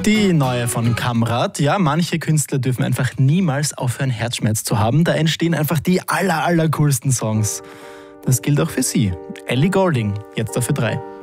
Die neue von Kamrat. Ja, manche Künstler dürfen einfach niemals aufhören, Herzschmerz zu haben. Da entstehen einfach die allercoolsten Songs. Das gilt auch für sie. Ellie Goulding, jetzt auf Ö3.